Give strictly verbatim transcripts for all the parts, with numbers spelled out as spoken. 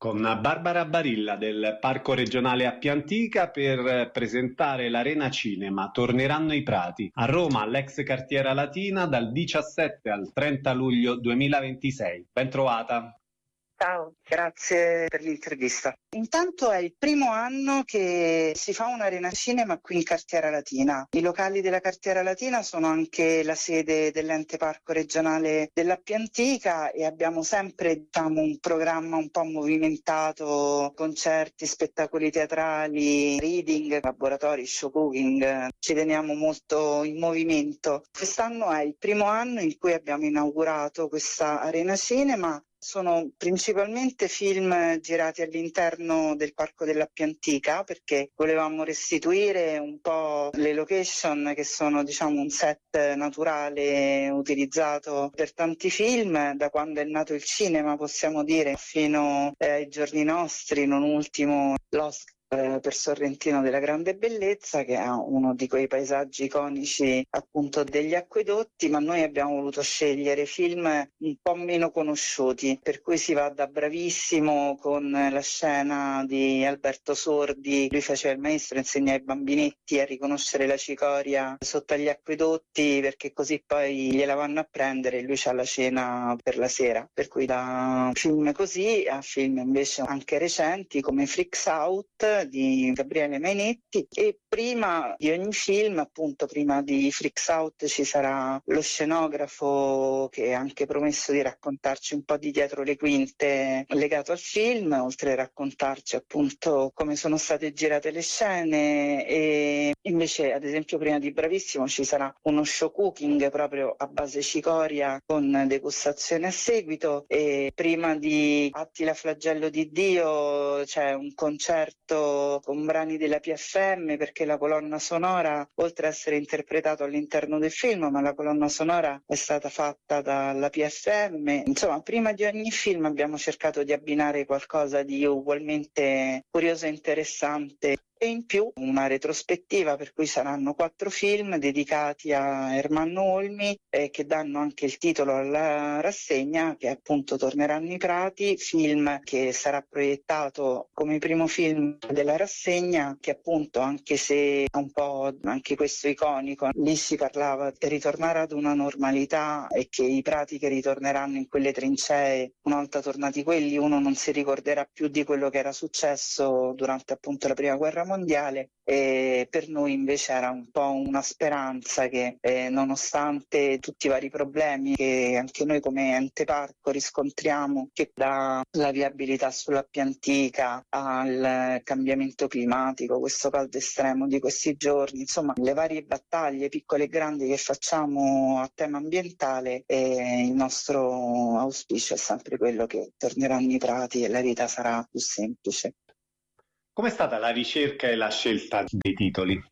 con Barbara Barilla del Parco Regionale Appia Antica per presentare l'Arena Cinema. Torneranno i Prati a Roma, all'ex Cartiera Latina, dal diciassette al trenta luglio duemilaventisei. Ben trovata. Ciao, grazie per l'intervista. Intanto è il primo anno che si fa un'arena cinema qui in Cartiera Latina. I locali della Cartiera Latina sono anche la sede dell'ente parco regionale dell'Appia Antica e abbiamo sempre, diciamo, un programma un po' movimentato, concerti, spettacoli teatrali, reading, laboratori, show cooking. Ci teniamo molto in movimento. Quest'anno è il primo anno in cui abbiamo inaugurato questa arena cinema. Sono principalmente film girati all'interno del Parco dell'Appia Antica perché volevamo restituire un po' le location che sono, diciamo, un set naturale utilizzato per tanti film da quando è nato il cinema, possiamo dire, fino eh, ai giorni nostri, non ultimo l'Oscar per Sorrentino della Grande Bellezza, che ha uno di quei paesaggi iconici appunto degli acquedotti, ma noi abbiamo voluto scegliere film un po' meno conosciuti, per cui si va da Bravissimo con la scena di Alberto Sordi, lui faceva il maestro, insegna ai bambinetti a riconoscere la cicoria sotto agli acquedotti perché così poi gliela vanno a prendere e lui c'ha la cena per la sera, per cui da film così a film invece anche recenti come Freaks Out di Gabriele Mainetti. E prima di ogni film, appunto prima di Freaks Out, ci sarà lo scenografo che ha anche promesso di raccontarci un po' di dietro le quinte legato al film, oltre a raccontarci appunto come sono state girate le scene. E invece, ad esempio, prima di Bravissimo ci sarà uno show cooking proprio a base cicoria con degustazione a seguito, e prima di Attila Flagello di Dio c'è un concerto con brani della P F M, perché la colonna sonora, oltre a essere interpretato all'interno del film, ma la colonna sonora è stata fatta dalla P F M. Insomma, prima di ogni film abbiamo cercato di abbinare qualcosa di ugualmente curioso e interessante. E in più una retrospettiva per cui saranno quattro film dedicati a Ermanno Olmi eh, che danno anche il titolo alla rassegna, che appunto Torneranno i Prati, film che sarà proiettato come primo film della rassegna, che appunto, anche se è un po' anche questo iconico, lì si parlava di ritornare ad una normalità e che i prati che ritorneranno in quelle trincee, una volta tornati quelli, uno non si ricorderà più di quello che era successo durante appunto la prima guerra mondiale. mondiale e per noi invece era un po' una speranza che eh, nonostante tutti i vari problemi che anche noi come ente parco riscontriamo, che dalla viabilità sull'Appia Antica al cambiamento climatico, questo caldo estremo di questi giorni, insomma le varie battaglie piccole e grandi che facciamo a tema ambientale, e il nostro auspicio è sempre quello che torneranno i prati e la vita sarà più semplice. Com'è stata la ricerca e la scelta dei titoli?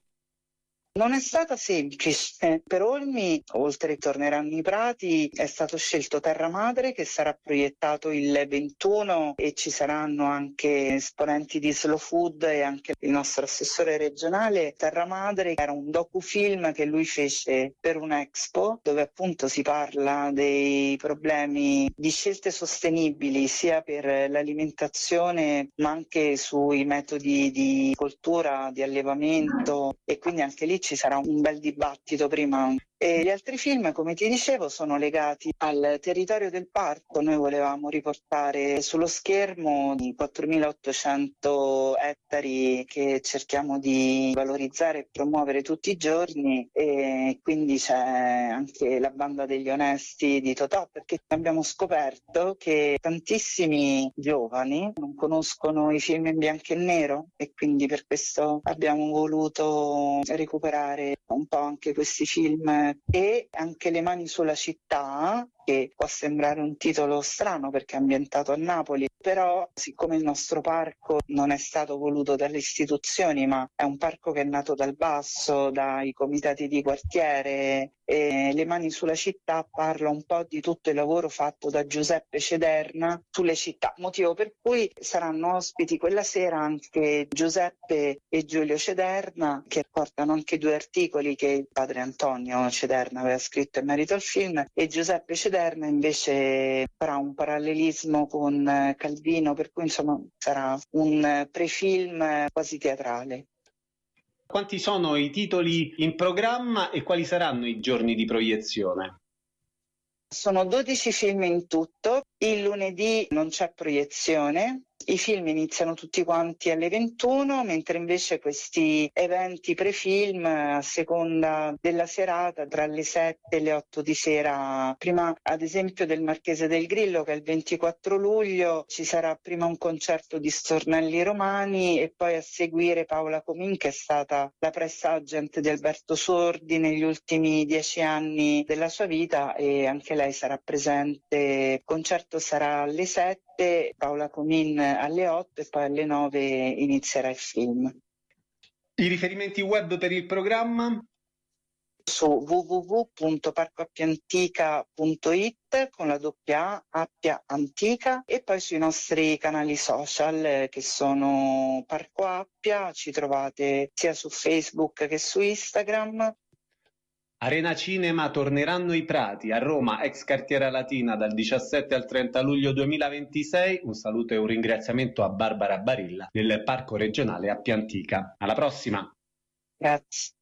Non è stata semplice. Per Olmi, oltre a Torneranno i Prati, è stato scelto Terra Madre, che sarà proiettato il ventuno, e ci saranno anche esponenti di Slow Food e anche il nostro assessore regionale. Terra Madre era un docufilm che lui fece per un'Expo, dove appunto si parla dei problemi di scelte sostenibili sia per l'alimentazione ma anche sui metodi di coltura, di allevamento, e quindi anche lì ci sarà un bel dibattito prima. E gli altri film, come ti dicevo, sono legati al territorio del parco. Noi volevamo riportare sullo schermo i quattromilaottocento ettari che cerchiamo di valorizzare e promuovere tutti i giorni, e quindi c'è anche la banda degli onesti di Totò, perché abbiamo scoperto che tantissimi giovani non conoscono i film in bianco e nero, e quindi per questo abbiamo voluto recuperare un po' anche questi film. E anche Le mani sulla città, che può sembrare un titolo strano perché è ambientato a Napoli, però siccome il nostro parco non è stato voluto dalle istituzioni, ma è un parco che è nato dal basso, dai comitati di quartiere, e Le mani sulla città parla un po' di tutto il lavoro fatto da Giuseppe Cederna sulle città, motivo per cui saranno ospiti quella sera anche Giuseppe e Giulio Cederna, che portano anche due articoli che il padre Antonio Cederna aveva scritto in merito al film, e Giuseppe Cederna esterna invece farà un parallelismo con Calvino, per cui insomma sarà un pre-film quasi teatrale. Quanti sono i titoli in programma e quali saranno i giorni di proiezione? Sono dodici film in tutto, il lunedì non c'è proiezione. I film iniziano tutti quanti alle ventuno, mentre invece questi eventi pre-film a seconda della serata tra le sette e le otto di sera, prima ad esempio del Marchese del Grillo che è il ventiquattro luglio, ci sarà prima un concerto di stornelli romani e poi a seguire Paola Comin, che è stata la press agent di Alberto Sordi negli ultimi dieci anni della sua vita e anche lei sarà presente. Il concerto sarà alle sette, Paola Comin alle otto e poi alle nove inizierà il film. I riferimenti web per il programma? Su w w w punto parco appiantica punto i t con la doppia A, Appia Antica, e poi sui nostri canali social eh, che sono Parco Appia, ci trovate sia su Facebook che su Instagram. Arena Cinema torneranno i Prati a Roma, ex Cartiera Latina, dal diciassette al trenta luglio duemilaventisei. Un saluto e un ringraziamento a Barbara Barilla del Parco Regionale Appiantica. Alla prossima! Grazie.